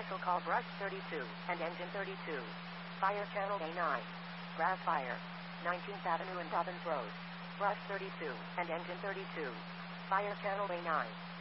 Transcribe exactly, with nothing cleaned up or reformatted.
Special call brush thirty-two and engine thirty-two. Fire channel A nine. Grass fire. nineteenth Avenue and Dobbins Road. Brush thirty-two and engine thirty-two. Fire channel A nine.